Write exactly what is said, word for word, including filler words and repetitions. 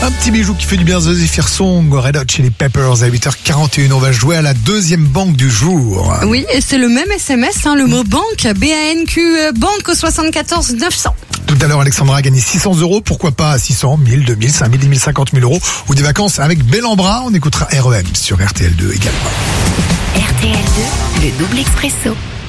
Un petit bijou qui fait du bien, The Zephyr Song, Red Hot chez les Peppers à huit heures quarante et une. On va jouer à la deuxième banque du jour. Oui, et c'est le même S M S, hein, le mot banque, B A N Q, euh, banque au soixante-quatorze neuf cents. Tout à l'heure, Alexandra a gagné six cents euros. Pourquoi pas six cents, mille, deux mille, cinq mille, dix mille, cinquante mille euros ou des vacances avec Bellambra. On écoutera R E M sur R T L deux également. R T L deux, le double expresso.